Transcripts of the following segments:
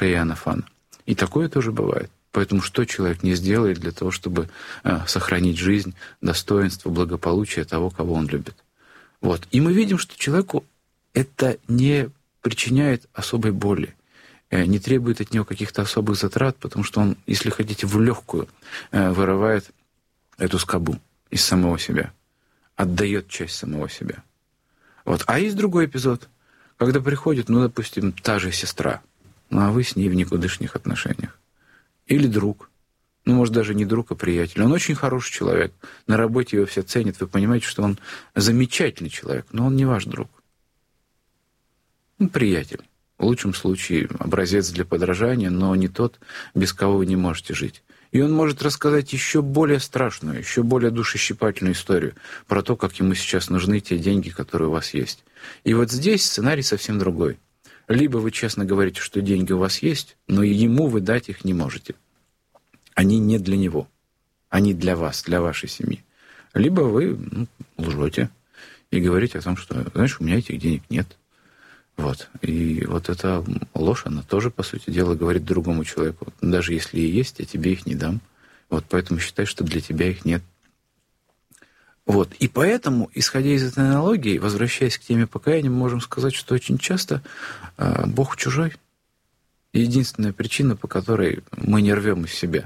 душе Иоаннафана. И такое тоже бывает. Поэтому что человек не сделает для того, чтобы сохранить жизнь, достоинство, благополучие того, кого он любит. Вот. И мы видим, что человеку это не причиняет особой боли, не требует от него каких-то особых затрат, потому что он, если хотите, в легкую вырывает эту скобу из самого себя, отдает часть самого себя. Вот. А есть другой эпизод, когда приходит, допустим, та же сестра, а вы с ней в никудышних отношениях. Или друг. Может, даже не друг, а приятель. Он очень хороший человек. На работе его все ценят. Вы понимаете, что он замечательный человек, но он не ваш друг. Приятель. В лучшем случае образец для подражания, но не тот, без кого вы не можете жить. И он может рассказать еще более страшную, еще более душещипательную историю про то, как ему сейчас нужны те деньги, которые у вас есть. И вот здесь сценарий совсем другой. Либо вы честно говорите, что деньги у вас есть, но ему вы дать их не можете. Они не для него. Они для вас, для вашей семьи. Либо вы лжете и говорите о том, что, знаешь, у меня этих денег нет. Вот. И вот эта ложь, она тоже, по сути дела, говорит другому человеку. Даже если и есть, я тебе их не дам. Вот поэтому считай, что для тебя их нет. Вот. И поэтому, исходя из этой аналогии, возвращаясь к теме покаяния, мы можем сказать, что очень часто Бог чужой. И единственная причина, по которой мы не рвем из себя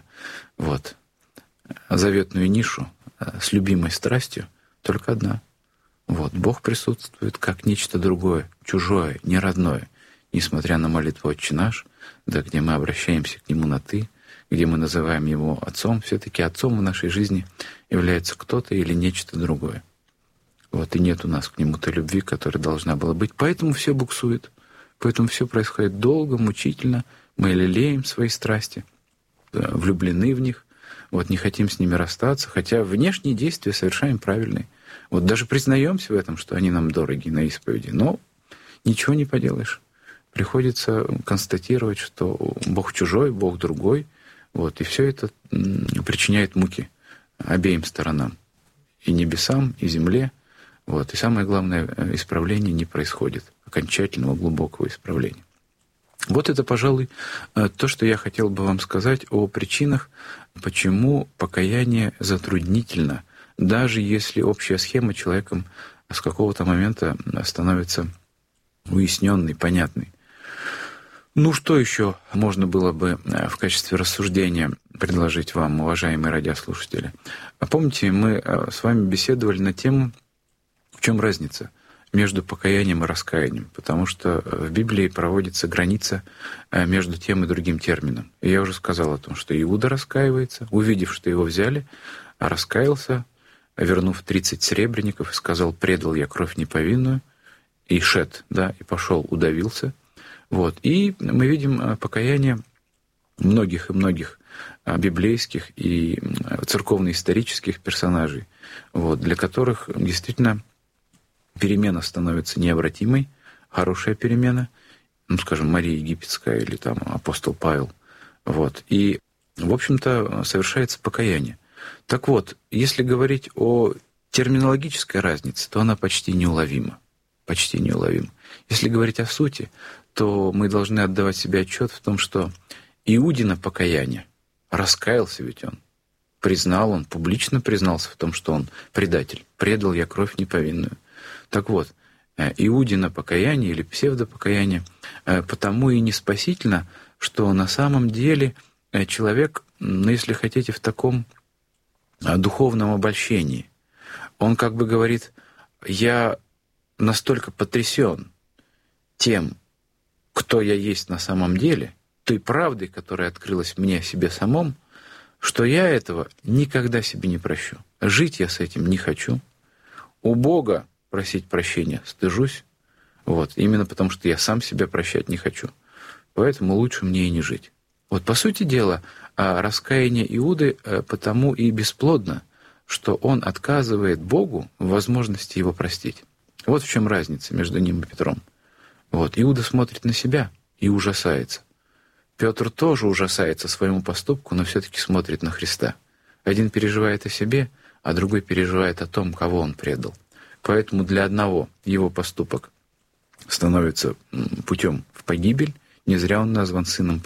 заветную нишу с любимой страстью, только одна. Бог присутствует как нечто другое, чужое, неродное, несмотря на молитву «Отче наш», где мы обращаемся к Нему на «ты», где мы называем Его Отцом, все-таки Отцом в нашей жизни является кто-то или нечто другое. И нет у нас к Нему той любви, которая должна была быть. Поэтому все буксует, поэтому все происходит долго, мучительно. Мы лелеем свои страсти, влюблены в них, не хотим с ними расстаться, хотя внешние действия совершаем правильные. Даже признаемся в этом, что они нам дороги на исповеди, но ничего не поделаешь. Приходится констатировать, что Бог чужой, Бог другой, и все это причиняет муки обеим сторонам, и небесам, и земле. И самое главное, исправление не происходит, окончательного глубокого исправления. Это, пожалуй, то, что я хотел бы вам сказать о причинах, почему покаяние затруднительно, даже если общая схема человеком с какого-то момента становится уясненной, понятной. Что еще можно было бы в качестве рассуждения предложить вам, уважаемые радиослушатели? Помните, мы с вами беседовали на тему, в чем разница между покаянием и раскаянием, потому что в Библии проводится граница между тем и другим термином. И я уже сказал о том, что Иуда раскаивается, увидев, что его взяли, раскаялся, вернув 30 серебряников, и сказал: «Предал я кровь неповинную», и шед, и пошел, удавился. И мы видим покаяние многих и многих библейских и церковно-исторических персонажей, для которых действительно перемена становится необратимой, хорошая перемена, скажем, Мария Египетская или апостол Павел. И, в общем-то, совершается покаяние. Так вот, если говорить о терминологической разнице, то она почти неуловима. Почти неуловима. Если говорить о сути, то мы должны отдавать себе отчет в том, что Иудина покаяние, раскаялся ведь он, он публично признался в том, что он предатель, предал я кровь неповинную. Так вот, Иудина покаяние или псевдопокаяние потому и не спасительно, что на самом деле человек, если хотите, в таком духовном обольщении, он как бы говорит: я настолько потрясен тем, кто я есть на самом деле, той правдой, которая открылась мне о себе самом, что я этого никогда себе не прощу. Жить я с этим не хочу. У Бога просить прощения стыжусь. Именно потому, что я сам себя прощать не хочу. Поэтому лучше мне и не жить. По сути дела, раскаяние Иуды потому и бесплодно, что он отказывает Богу в возможности его простить. В чем разница между ним и Петром. Иуда смотрит на себя и ужасается. Петр тоже ужасается своему поступку, но все-таки смотрит на Христа. Один переживает о себе, а другой переживает о том, кого он предал. Поэтому для одного его поступок становится путем в погибель. Не зря он назван сыном